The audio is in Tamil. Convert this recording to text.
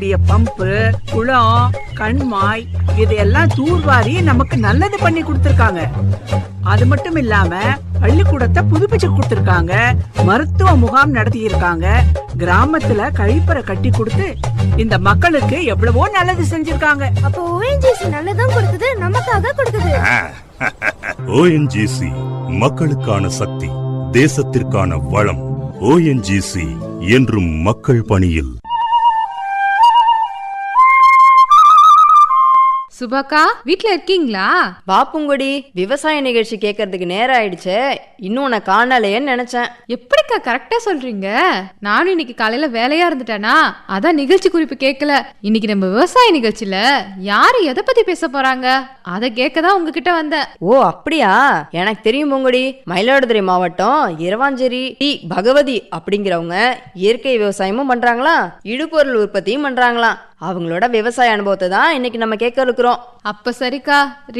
பம்பு, குளம், கண்மாய் இதெல்லாம் தூர்வாரி நமக்கு நல்லது பண்ணி கொடுத்திருக்காங்க. அது மட்டும் இல்லாம பள்ளிக்கூடத்தை புதுப்பிச்சு கொடுத்திருக்காங்க, மருத்துவ முகாம் நடத்தி இருக்காங்க, கிராமத்துல கழிப்பறை கட்டி கொடுத்து இந்த மக்களுக்கு எவ்வளவோ நல்லது செஞ்சிருக்காங்க. அப்ப ஓஎன்ஜிசி நல்லதும் கொடுக்குது, நமக்காக கொடுக்குது. ஓஎன்ஜிசி மக்களுக்கான சக்தி, தேசத்திற்கான வளம். ஓஎன்ஜிசி என்றும் மக்கள் பணியில். சுபாக்கா, வீட்ல இருக்கீங்களா? பாப்புங்குடி, விவசாய நிகழ்ச்சி கேட்கறதுக்கு நேரம் ஆயிடுச்சு. இன்னும் உன்னை காணலையேன்னு நினைச்சேன். எப்படிக்கா கரெக்டா சொல்றீங்க? நானும் இன்னைக்கு காலையில வேலையா இருந்துட்டேனா, அதான் நிகழ்ச்சி குறிப்பு கேட்கல. இன்னைக்கு நம்ம விவசாய நிகழ்ச்சியில யாரு எதை பத்தி பேச போறாங்க அதை கேட்கதான் உங்ககிட்ட வந்தேன். ஓ அப்படியா? எனக்கு தெரியும் பூங்குடி. மயிலாடுதுறை மாவட்டம் இரவாஞ்சேரி டி பகவதி அப்படிங்கிறவங்க இயற்கை விவசாயமும் பண்றாங்களாம், இடுபொருள் உற்பத்தியும் பண்றாங்களாம். அவங்களோட விவசாய அனுபவத்தை தான் இன்னைக்கு நம்ம கேட்க இருக்கிறோம். அப்ப சரிக்கா.